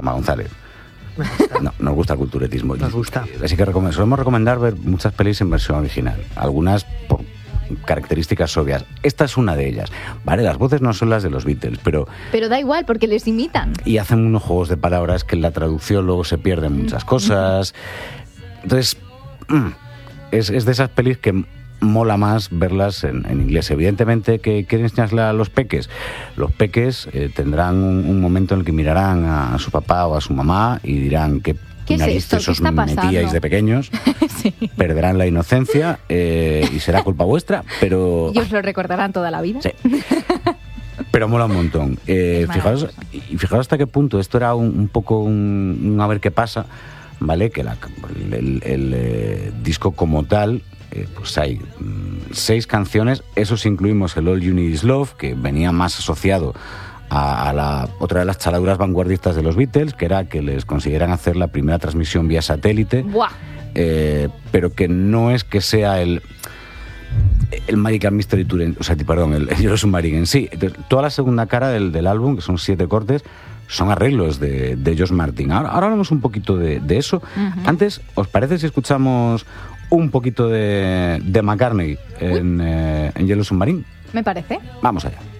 Palma González. No, nos gusta el culturetismo. Nos gusta. Así que solemos recomendar ver muchas pelis en versión original. Algunas por características obvias. Esta es una de ellas. Vale, las voces no son las de los Beatles, pero da igual, porque les imitan. Y hacen unos juegos de palabras que en la traducción luego se pierden muchas cosas. Entonces, es de esas pelis que mola más verlas en inglés. Evidentemente, que quieren enseñarle a los peques. Los peques tendrán un momento en el que mirarán a su papá o a su mamá y dirán que narices os metíais de pequeños. Sí. Perderán la inocencia y será culpa vuestra, pero... Y os lo recordarán toda la vida. Sí. Pero mola un montón. Fijaros hasta qué punto esto era un poco un a ver qué pasa, ¿vale? Que el disco como tal, pues hay 6 canciones, eso sí incluimos el All You Need Is Love, que venía más asociado a la otra de las chaladuras vanguardistas de los Beatles, que era que les consiguieran hacer la primera transmisión vía satélite. ¡Buah! Pero que no es que sea el Magical Mystery Tour, el Yellow Submarine en sí. Entonces, toda la segunda cara del álbum, que son 7 cortes, son arreglos de George Martin. Ahora hablamos un poquito de eso. Uh-huh. Antes, ¿os parece si escuchamos un poquito de McCartney en Yellow Submarine? Me parece. Vamos allá.